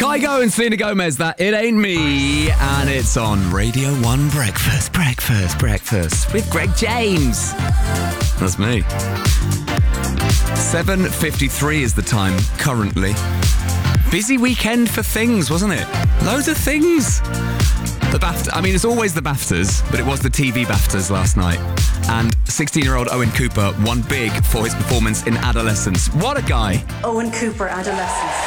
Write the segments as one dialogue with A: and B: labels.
A: Kygo and Selena Gomez, that It Ain't Me, and it's on Radio 1 Breakfast with Greg James. That's me. 7:53 is the time currently. Busy weekend for things, wasn't it? Loads of things. The BAFTA, I mean, it's always the BAFTAs, but it was the TV BAFTAs last night. And 16-year-old Owen Cooper won big for his performance in Adolescence. What a guy.
B: Owen Cooper, Adolescence.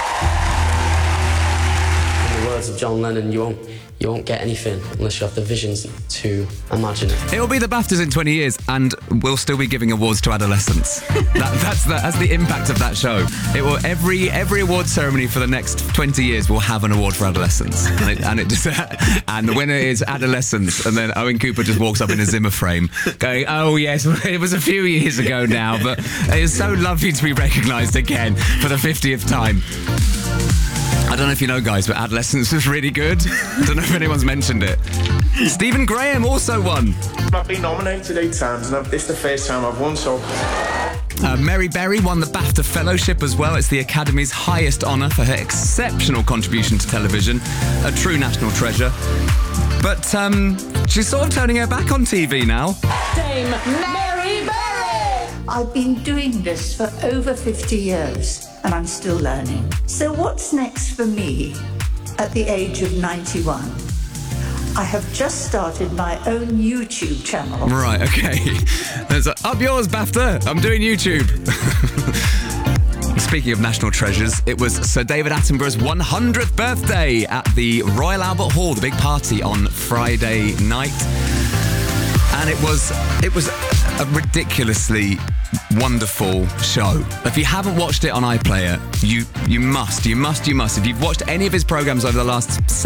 C: In the words of John Lennon, you won't get anything unless you have the visions to imagine it.
A: It'll be the BAFTAs in 20 years, and we'll still be giving awards to adolescents. That's the impact of that show. It will every award ceremony for the next 20 years will have an award for adolescents, and the winner is Adolescence, and then Owen Cooper just walks up in a Zimmer frame, going, "Oh yes, it was a few years ago now, but it's so lovely to be recognised again for the 50th time." I don't know if you know, guys, but Adolescence was really good. I don't know if anyone's mentioned it. Stephen Graham also won.
D: I've been nominated 8 times, and it's the first time I've won, so...
A: Mary Berry won the BAFTA Fellowship as well. It's the Academy's highest honour for her exceptional contribution to television. A true national treasure. But she's sort of turning her back on TV now.
B: Dame Mary Berry!
E: I've been doing this for over 50 years, and I'm still learning. So what's next for me at the age of 91? I have just started my own YouTube channel.
A: Right, okay. Up yours, BAFTA. I'm doing YouTube. Speaking of national treasures, it was Sir David Attenborough's 100th birthday at the Royal Albert Hall, the big party on Friday night. And it was a ridiculously wonderful show. If you haven't watched it on iPlayer, you must. If you've watched any of his programmes over the last